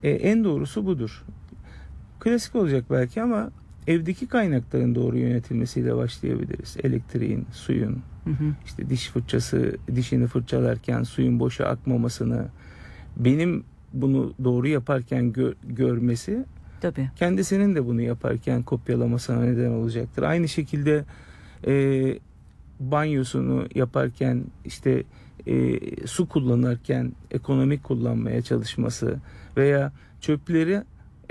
En doğrusu budur. Klasik olacak belki ama evdeki kaynakların doğru yönetilmesiyle başlayabiliriz. Elektriğin, suyun, işte diş fırçası, dişini fırçalarken suyun boşa akmamasını, benim bunu doğru yaparken görmesi, Tabii. kendisinin de bunu yaparken kopyalamasına neden olacaktır. Aynı şekilde banyosunu yaparken, işte su kullanırken ekonomik kullanmaya çalışması veya çöpleri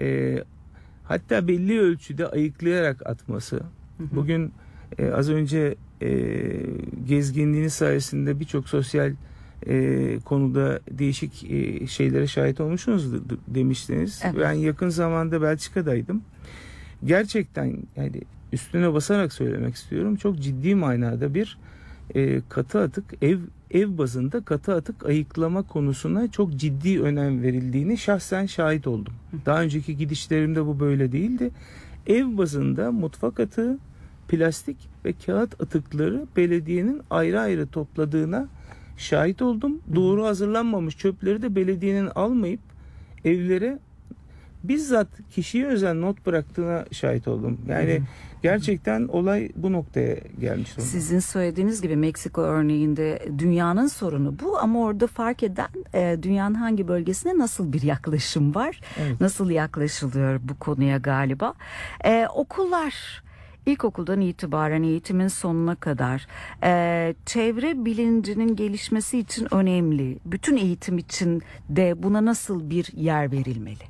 hatta belli ölçüde ayıklayarak atması. Bugün az önce gezginliğiniz sayesinde birçok sosyal konuda değişik şeylere şahit olmuşsunuz demiştiniz. Evet. Ben yakın zamanda Belçika'daydım. Gerçekten, yani üstüne basarak söylemek istiyorum, çok ciddi manada bir katı atık ev bazında katı atık ayıklama konusuna çok ciddi önem verildiğini şahsen şahit oldum. Daha önceki gidişlerimde bu böyle değildi. Ev bazında mutfak atığı, plastik ve kağıt atıkları belediyenin ayrı ayrı topladığına şahit oldum. Doğru hazırlanmamış çöpleri de belediyenin almayıp evlere bizzat kişiye özel not bıraktığına şahit oldum. Yani gerçekten olay bu noktaya gelmiş oldu. Sizin söylediğiniz gibi Meksika örneğinde dünyanın sorunu bu, ama orada fark eden dünyanın hangi bölgesine nasıl bir yaklaşım var, Evet. nasıl yaklaşılıyor bu konuya galiba. Okullar, İlkokuldan itibaren eğitimin sonuna kadar çevre bilincinin gelişmesi için önemli. Bütün eğitim için de buna nasıl bir yer verilmeli?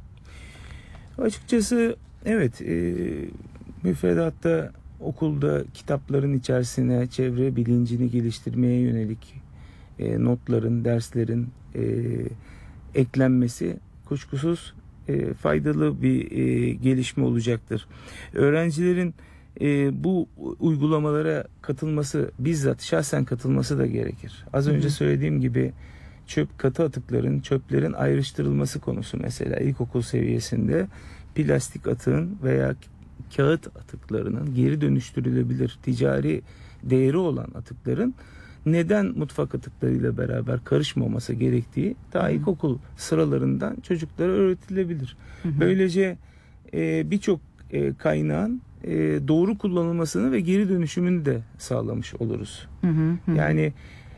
Açıkçası evet, müfredatta, okulda kitapların içerisine çevre bilincini geliştirmeye yönelik notların, derslerin eklenmesi kuşkusuz faydalı bir gelişme olacaktır. Öğrencilerin bu uygulamalara katılması, bizzat şahsen katılması da gerekir. Az önce söylediğim gibi katı atıkların, çöplerin ayrıştırılması konusu mesela ilkokul seviyesinde plastik atığın veya kağıt atıklarının geri dönüştürülebilir ticari değeri olan atıkların neden mutfak atıklarıyla beraber karışmaması gerektiği daha ilkokul sıralarından çocuklara öğretilebilir. Böylece birçok kaynağın doğru kullanılmasını ve geri dönüşümünü de sağlamış oluruz. Yani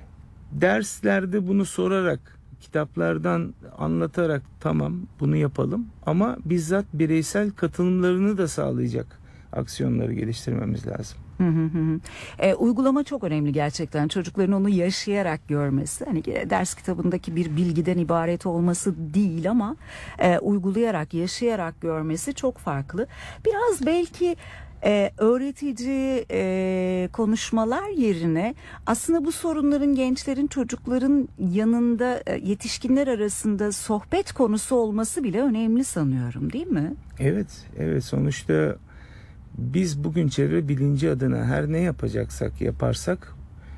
derslerde bunu sorarak, kitaplardan anlatarak tamam bunu yapalım, ama bizzat bireysel katılımlarını da sağlayacak aksiyonları geliştirmemiz lazım. Uygulama çok önemli gerçekten. Çocukların onu yaşayarak görmesi, hani ders kitabındaki bir bilgiden ibaret olması değil ama uygulayarak, yaşayarak görmesi çok farklı. Biraz belki öğretici konuşmalar yerine aslında bu sorunların gençlerin, çocukların yanında, yetişkinler arasında sohbet konusu olması bile önemli sanıyorum, değil mi? Evet, sonuçta biz bugün çevre bilinci adına her ne yapacaksak yaparsak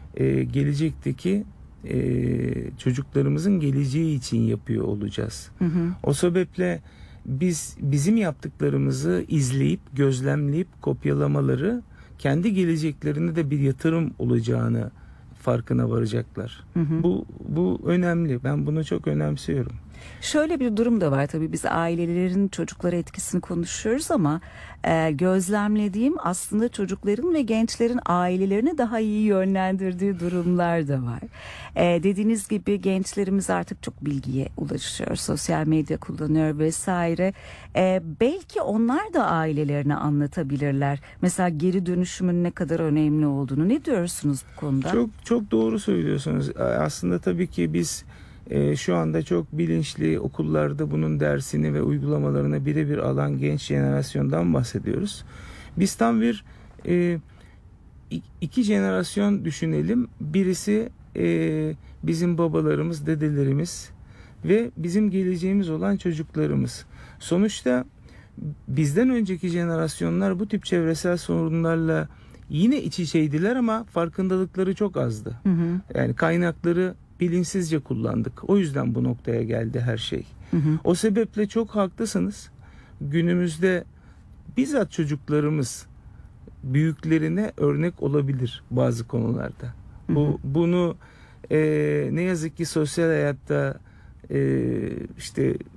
gelecekteki çocuklarımızın geleceği için yapıyor olacağız. O sebeple bizim yaptıklarımızı izleyip, gözlemleyip kopyalamaları kendi geleceklerine de bir yatırım olacağını farkına varacaklar. Bu önemli. Ben bunu çok önemsiyorum. Şöyle bir durum da var tabii, biz ailelerin çocuklara etkisini konuşuyoruz ama gözlemlediğim aslında çocukların ve gençlerin ailelerini daha iyi yönlendirdiği durumlar da var. Dediğiniz gibi gençlerimiz artık çok bilgiye ulaşıyor, sosyal medya kullanıyor vesaire. Belki onlar da ailelerine anlatabilirler. Mesela geri dönüşümün ne kadar önemli olduğunu. Ne diyorsunuz bu konuda? Çok doğru söylüyorsunuz. Aslında tabii ki biz şu anda çok bilinçli, okullarda bunun dersini ve uygulamalarını birebir alan genç jenerasyondan bahsediyoruz. Biz tam bir iki jenerasyon düşünelim. Birisi bizim babalarımız, dedelerimiz ve bizim geleceğimiz olan çocuklarımız. Sonuçta bizden önceki jenerasyonlar bu tip çevresel sorunlarla yine iç içeydiler ama farkındalıkları çok azdı. Yani kaynakları bilinçsizce kullandık. O yüzden bu noktaya geldi her şey. O sebeple çok haklısınız. Günümüzde bizzat çocuklarımız büyüklerine örnek olabilir bazı konularda. Bunu ne yazık ki sosyal hayatta işte